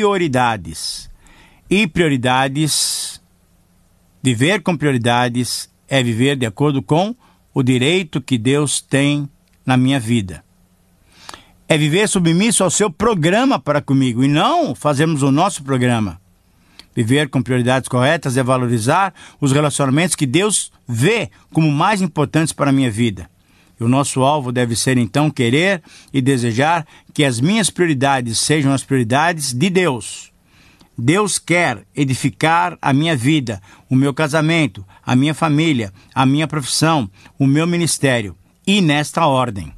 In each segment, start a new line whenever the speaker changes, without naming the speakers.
prioridades. E prioridades, viver com prioridades é viver de acordo com o direito que Deus tem na minha vida. É viver submisso ao seu programa para comigo e não fazermos o nosso programa. Viver com prioridades corretas é valorizar os relacionamentos que Deus vê como mais importantes para a minha vida. E o nosso alvo deve ser, então, querer e desejar que as minhas prioridades sejam as prioridades de Deus. Deus quer edificar a minha vida, o meu casamento, a minha família, a minha profissão, o meu ministério. E nesta ordem.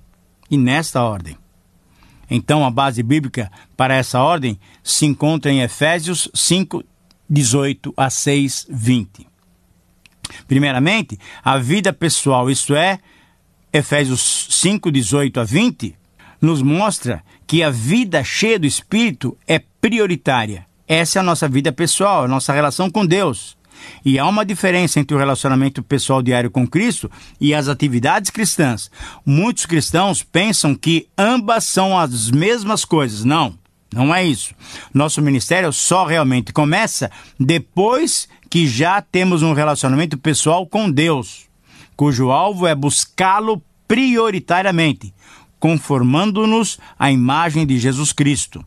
Então, a base bíblica para essa ordem se encontra em Efésios 5, 18 a 6, 20. Primeiramente, a vida pessoal, isto é, Efésios 5, 18 a 20, nos mostra que a vida cheia do Espírito é prioritária. Essa é a nossa vida pessoal, a nossa relação com Deus. E há uma diferença entre o relacionamento pessoal diário com Cristo e as atividades cristãs. Muitos cristãos pensam que ambas são as mesmas coisas. Não é isso. Nosso ministério só realmente começa depois que já temos um relacionamento pessoal com Deus, cujo alvo é buscá-lo prioritariamente, conformando-nos à imagem de Jesus Cristo.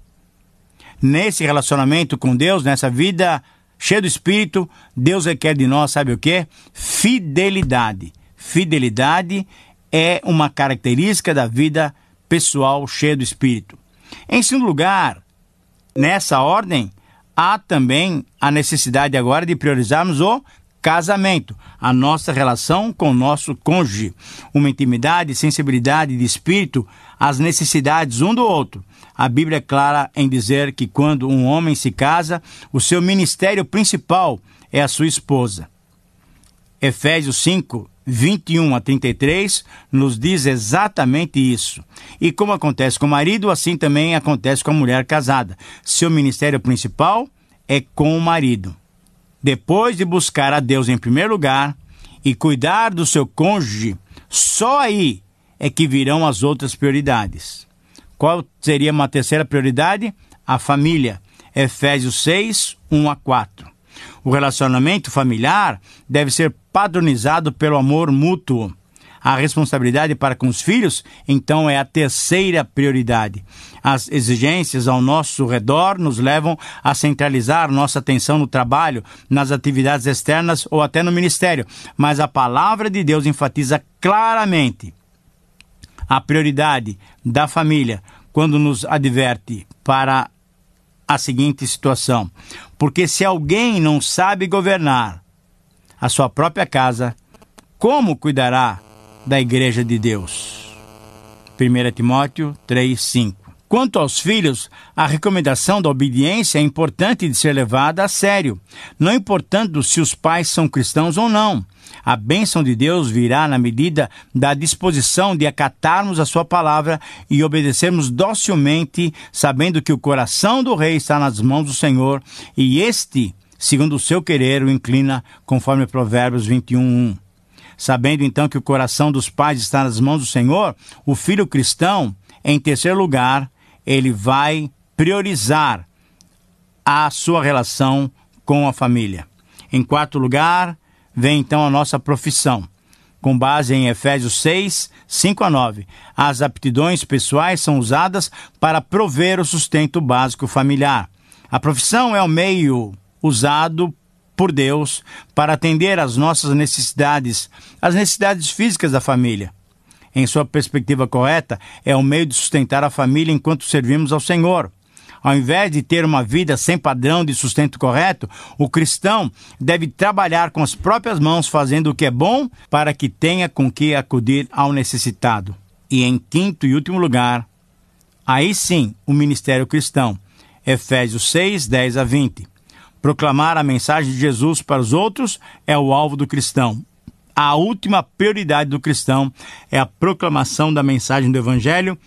Nesse relacionamento com Deus, nessa vida cheia do Espírito, Deus requer de nós, sabe o quê? Fidelidade. Fidelidade é uma característica da vida pessoal cheia do Espírito. Em segundo lugar, nessa ordem, há também a necessidade agora de priorizarmos o casamento, a nossa relação com o nosso cônjuge, uma intimidade, sensibilidade de espírito, as necessidades um do outro. A Bíblia é clara em dizer que quando um homem se casa, o seu ministério principal é a sua esposa. Efésios 5, 21 a 33 nos diz exatamente isso. E como acontece com o marido, assim também acontece com a mulher casada. Seu ministério principal é com o marido. Depois de buscar a Deus em primeiro lugar e cuidar do seu cônjuge, só aí é que virão as outras prioridades. Qual seria uma terceira prioridade? A família. Efésios 6, 1 a 4. O relacionamento familiar deve ser padronizado pelo amor mútuo. A responsabilidade para com os filhos, então, é a terceira prioridade. As exigências ao nosso redor nos levam a centralizar nossa atenção no trabalho, nas atividades externas ou até no ministério. Mas a palavra de Deus enfatiza claramente a prioridade da família quando nos adverte para a seguinte situação: porque se alguém não sabe governar a sua própria casa, como cuidará da igreja de Deus? 1 Timóteo 3, 5. Quanto aos filhos, a recomendação da obediência é importante de ser levada a sério, não importando se os pais são cristãos ou não. A bênção de Deus virá na medida da disposição de acatarmos a sua palavra e obedecermos docilmente, sabendo que o coração do rei está nas mãos do Senhor e este, segundo o seu querer, o inclina, conforme Provérbios 21, 1. Sabendo então que o coração dos pais está nas mãos do Senhor, o filho cristão, em terceiro lugar, ele vai priorizar a sua relação com a família. Em quarto lugar, vem então a nossa profissão. Com base em Efésios 6, 5 a 9, as aptidões pessoais são usadas para prover o sustento básico familiar. A profissão é o meio usado por Deus para atender às nossas necessidades, as necessidades físicas da família. Em sua perspectiva correta, é o meio de sustentar a família enquanto servimos ao Senhor. Ao invés de ter uma vida sem padrão de sustento correto, o cristão deve trabalhar com as próprias mãos, fazendo o que é bom para que tenha com que acudir ao necessitado. E em quinto e último lugar, aí sim, o ministério cristão. Efésios 6, 10 a 20. Proclamar a mensagem de Jesus para os outros é o alvo do cristão. A última prioridade do cristão é a proclamação da mensagem do Evangelho,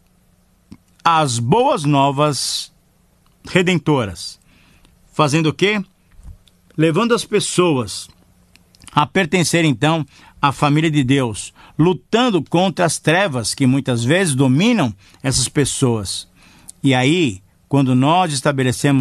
as boas novas redentoras. Fazendo o quê? Levando as pessoas a pertencer, então, à família de Deus, lutando contra as trevas que muitas vezes dominam essas pessoas. E aí, quando nós estabelecemos